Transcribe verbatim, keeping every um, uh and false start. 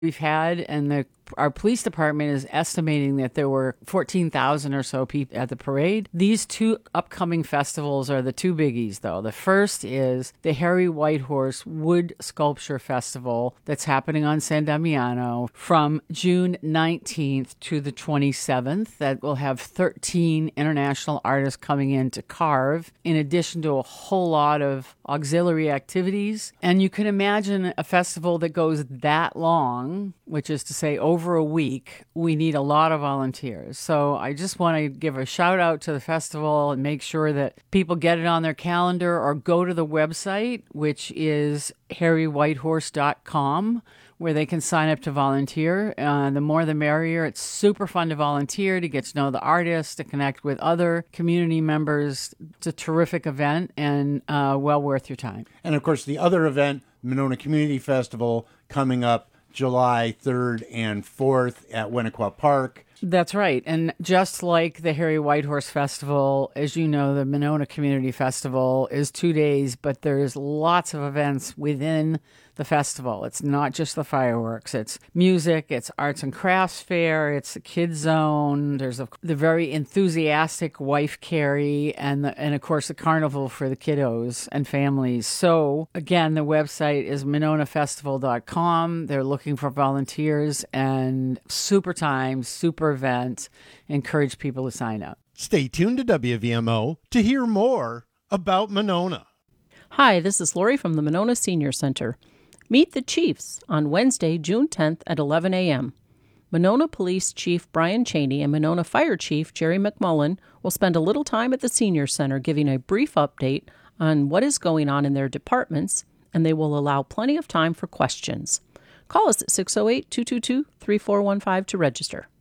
we've had, and the our police department is estimating that there were fourteen thousand or so people at the parade. These two upcoming festivals are the two biggies, though. The first is the Harry Whitehorse Wood Sculpture Festival that's happening on San Damiano from June nineteenth to the twenty-seventh. That will have thirteen international artists coming in to carve, in addition to a whole lot of auxiliary activities. And you can imagine a festival that goes that long, which is to say over over a week, we need a lot of volunteers. So I just want to give a shout out to the festival and make sure that people get it on their calendar or go to the website, which is harry whitehorse dot com, where they can sign up to volunteer. Uh, the more the merrier. It's super fun to volunteer, to get to know the artists, to connect with other community members. It's a terrific event and uh, well worth your time. And of course, the other event, Monona Community Festival, coming up July third and fourth at Winnequa Park. That's right. And just like the Harry Whitehorse Festival, as you know, the Monona Community Festival is two days, but there's lots of events within the festival. It's not just the fireworks. It's music, it's arts and crafts fair, it's the kids zone. There's a, the very enthusiastic wife carry, and the, and of course the carnival for the kiddos and families. So again, the website is monona festival dot com. They're looking for volunteers, and super time, super event. Encourage people to sign up. Stay tuned to W V M O to hear more about Monona. Hi, this is Lori from the Monona Senior Center. Meet the Chiefs on Wednesday, June tenth at eleven a.m. Monona Police Chief Brian Cheney and Monona Fire Chief Jerry McMullen will spend a little time at the Senior Center giving a brief update on what is going on in their departments, and they will allow plenty of time for questions. Call us at six oh eight, two two two, three four one five to register.